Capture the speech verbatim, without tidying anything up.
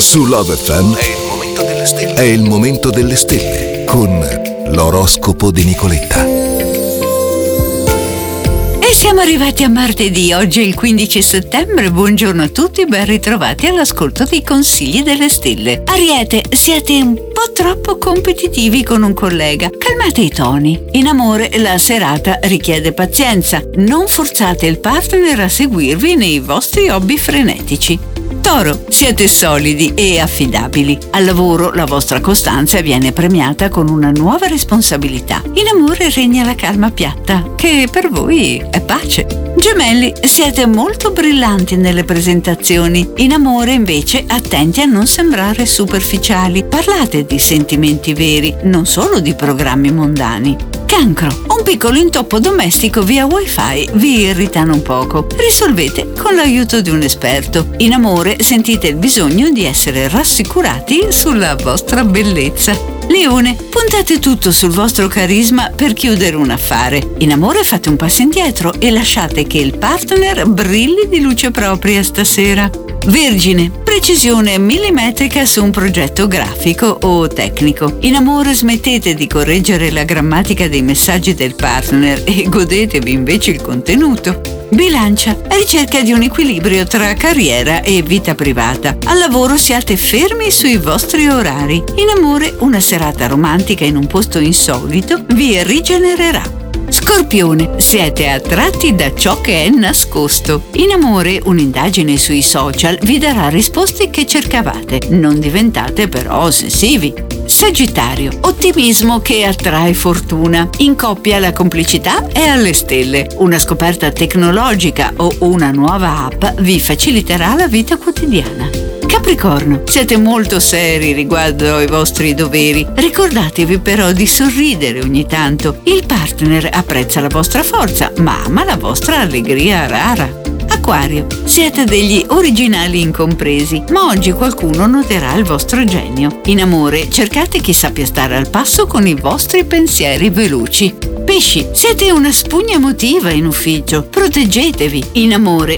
Su Love F M è il momento delle stelle. È il momento delle stelle con l'oroscopo di Nicoletta. E siamo arrivati a martedì, oggi è il quindici settembre, buongiorno a tutti, ben ritrovati all'ascolto dei consigli delle stelle. Ariete, siete un po' troppo competitivi con un collega, calmate i toni. In amore la serata richiede pazienza, non forzate il partner a seguirvi nei vostri hobby frenetici. Toro, siete solidi e affidabili. Al lavoro la vostra costanza viene premiata con una nuova responsabilità. In amore regna la calma piatta, che per voi è pace. Gemelli, siete molto brillanti nelle presentazioni. In amore invece attenti a non sembrare superficiali. Parlate di sentimenti veri, non solo di programmi mondani. Cancro, un piccolo intoppo domestico via wifi vi irritano un poco. Risolvete con l'aiuto di un esperto. In amore sentite il bisogno di essere rassicurati sulla vostra bellezza. Leone, puntate tutto sul vostro carisma per chiudere un affare. In amore fate un passo indietro e lasciate che il partner brilli di luce propria stasera. Vergine, precisione millimetrica su un progetto grafico o tecnico. In amore smettete di correggere la grammatica dei messaggi del partner e godetevi invece il contenuto. Bilancia, ricerca di un equilibrio tra carriera e vita privata. Al lavoro siate fermi sui vostri orari. In amore una serata romantica in un posto insolito vi rigenererà. Scorpione, siete attratti da ciò che è nascosto. In amore un'indagine sui social vi darà risposte che cercavate. Non diventate però ossessivi. Sagittario, ottimismo che attrae fortuna. In coppia la complicità è alle stelle. Una scoperta tecnologica o una nuova app vi faciliterà la vita quotidiana. Capricorno, siete molto seri riguardo ai vostri doveri. Ricordatevi però di sorridere ogni tanto. Il partner apprezza la vostra forza, ma ama la vostra allegria rara. Acquario, siete degli originali incompresi, ma oggi qualcuno noterà il vostro genio. In amore cercate chi sappia stare al passo con i vostri pensieri veloci. Pesci, siete una spugna emotiva in ufficio, proteggetevi. In amore